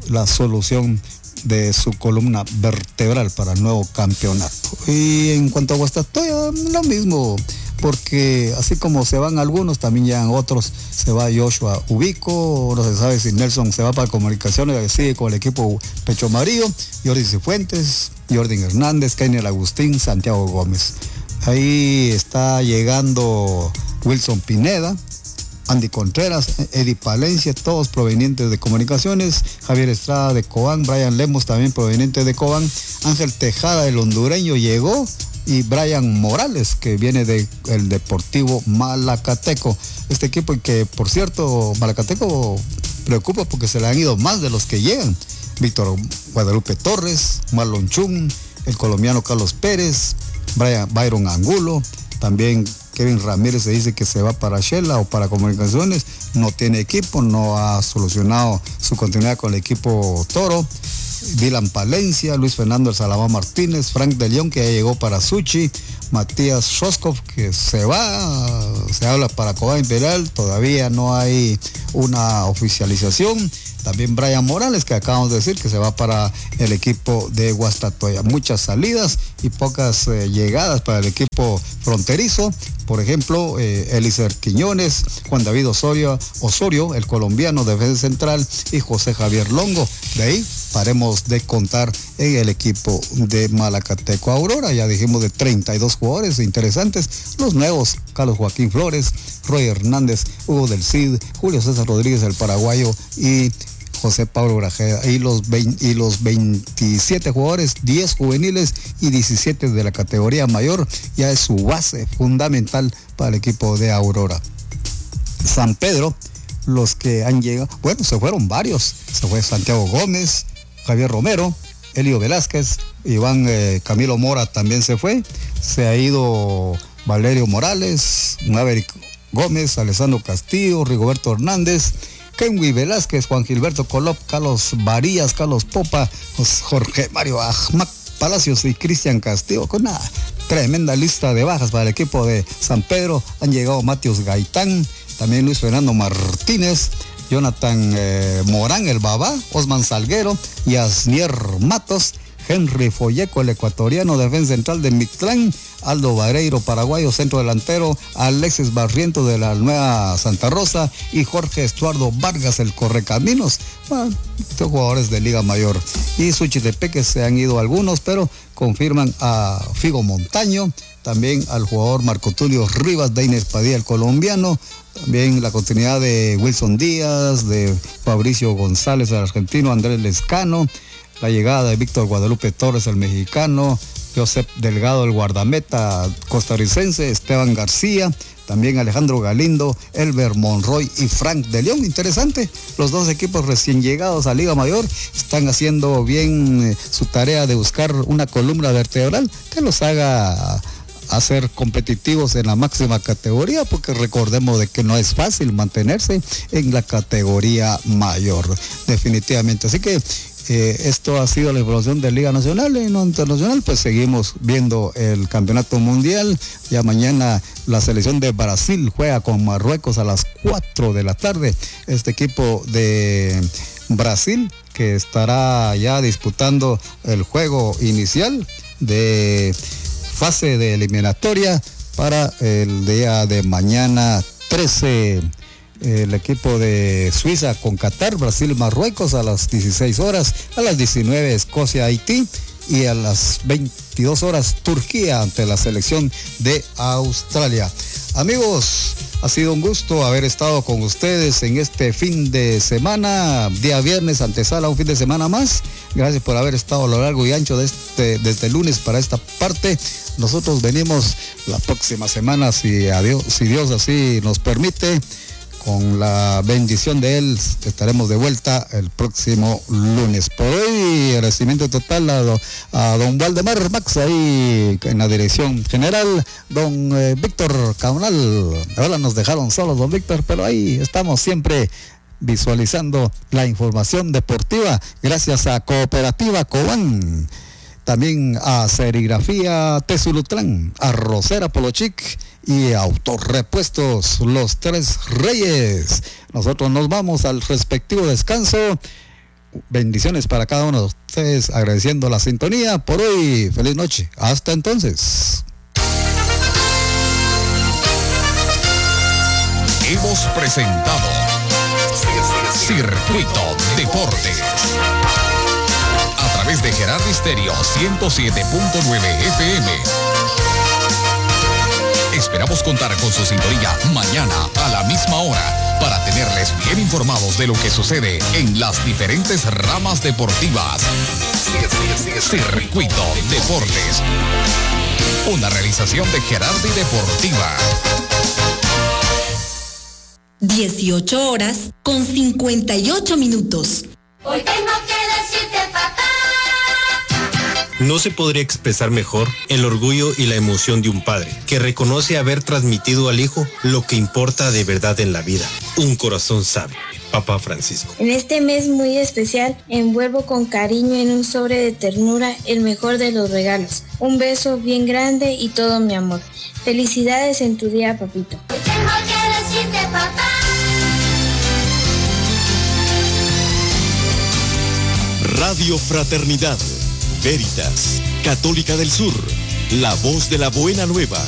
la solución de su columna vertebral para el nuevo campeonato. Y en cuanto a Guastatoya, lo mismo, porque así como se van algunos, también llegan otros. Se va Joshua Ubico, no se sabe si Nelson se va para Comunicaciones, sigue con el equipo Pecho Amarillo, Jordi Cifuentes, Jordan Hernández, Keiner Agustín, Santiago Gómez. Ahí está llegando Wilson Pineda, Andy Contreras, Eddie Palencia, todos provenientes de Comunicaciones, Javier Estrada de Cobán, Brian Lemos también proveniente de Cobán, Ángel Tejada, el hondureño, llegó, y Brian Morales, que viene del Deportivo Malacateco. Este equipo que, por cierto, Malacateco preocupa porque se le han ido más de los que llegan. Víctor Guadalupe Torres, Marlon Chung, el colombiano Carlos Pérez, Brian, Byron Angulo, también Kevin Ramírez se dice que se va para Shela o para Comunicaciones, no tiene equipo, no ha solucionado su continuidad con el equipo Toro. Dylan Palencia, Luis Fernando El Salamá Martínez, Frank de León, que ya llegó para Suchi, Matías Shoskov, que se va, se habla para Cobán Imperial, todavía no hay una oficialización. También Brian Morales, que acabamos de decir que se va para el equipo de Guastatoya. Muchas salidas y pocas eh, llegadas para el equipo fronterizo. Por ejemplo, eh, Elícer Quiñones, Juan David Osorio, Osorio, el colombiano defensa central, y José Javier Longo. De ahí paremos de contar en el equipo de Malacateco. Aurora, ya dijimos de treinta y dos jugadores interesantes. Los nuevos, Carlos Joaquín Flores, Roy Hernández, Hugo del Cid, Julio César Rodríguez, el paraguayo, y José Pablo Grajeda, y los, veinte, y los veintisiete jugadores, diez juveniles y diecisiete de la categoría mayor, ya es su base fundamental para el equipo de Aurora. San Pedro, los que han llegado, bueno, se fueron varios, se fue Santiago Gómez, Javier Romero, Elio Velázquez, Iván eh, Camilo Mora también se fue, se ha ido Valerio Morales, Maverick Gómez, Alessandro Castillo, Rigoberto Hernández, Kenwy Velázquez, Juan Gilberto Colop, Carlos Varías, Carlos Popa, Jorge Mario Ahmad Palacios y Cristian Castillo, con una tremenda lista de bajas para el equipo de San Pedro. Han llegado Matios Gaitán, también Luis Fernando Martínez, Jonathan eh, Morán, el Babá, Osman Salguero, Yasnier Matos, Henry Folleco, el ecuatoriano, defensa central de Mictlán, Aldo Vareiro, paraguayo, centro delantero, Alexis Barriento de la Nueva Santa Rosa, y Jorge Estuardo Vargas, el correcaminos. Bueno, estos jugadores de Liga Mayor. Y Suchitepeque se han ido algunos, pero confirman a Figo Montaño, también al jugador Marco Tulio Rivas, de Inés Padilla, el colombiano, también la continuidad de Wilson Díaz, de Fabricio González, el argentino, Andrés Lescano, la llegada de Víctor Guadalupe Torres, el mexicano, Josep Delgado, el guardameta costarricense, Esteban García, también Alejandro Galindo, Elber Monroy y Frank de León. Interesante, los dos equipos recién llegados a Liga Mayor están haciendo bien eh, su tarea de buscar una columna vertebral que los haga a ser competitivos en la máxima categoría, porque recordemos de que no es fácil mantenerse en la categoría mayor, definitivamente. Así que Eh, esto ha sido la información de Liga Nacional. En lo internacional, pues seguimos viendo el Campeonato Mundial. Ya mañana la selección de Brasil juega con Marruecos a las cuatro de la tarde. Este equipo de Brasil que estará ya disputando el juego inicial de fase de eliminatoria para el día de mañana trece. El equipo de Suiza con Qatar, Brasil, Marruecos a las dieciséis horas, a las diecinueve Escocia, Haití, y a las veintidós horas Turquía ante la selección de Australia. Amigos, ha sido un gusto haber estado con ustedes en este fin de semana, día viernes, antesala un fin de semana más. Gracias por haber estado a lo largo y ancho de este, desde el lunes para esta parte. Nosotros venimos la próxima semana, si, a Dios, si Dios así nos permite. Con la bendición de él estaremos de vuelta el próximo lunes. Por hoy, agradecimiento total a, do, a don Waldemar Max ahí en la dirección general, don eh, Víctor Caunal. Ahora nos dejaron solos, don Víctor, pero ahí estamos siempre visualizando la información deportiva gracias a Cooperativa Cobán. También a Serigrafía Tesulutlán, a Rosera Polochic y Autorepuestos Los Tres Reyes. Nosotros nos vamos al respectivo descanso bendiciones para cada uno de ustedes, agradeciendo la sintonía. Por hoy, feliz noche. Hasta entonces. Hemos presentado Circuito Deportes a través de Gerardo Estéreo ciento siete punto nueve F M. Esperamos contar con su sintonía mañana a la misma hora para tenerles bien informados de lo que sucede en las diferentes ramas deportivas. Circuito Deportes, una realización de Gerardi Deportiva. dieciocho horas con cincuenta y ocho minutos. Hoy tengo que decirte, papá. No se podría expresar mejor el orgullo y la emoción de un padre que reconoce haber transmitido al hijo lo que importa de verdad en la vida. Un corazón sabio. Papá Francisco. En este mes muy especial, envuelvo con cariño en un sobre de ternura el mejor de los regalos. Un beso bien grande y todo mi amor. Felicidades en tu día, papito. Hoy tengo que decirte, papá. Radio Fraternidad, Veritas, Católica del Sur, la voz de la buena nueva.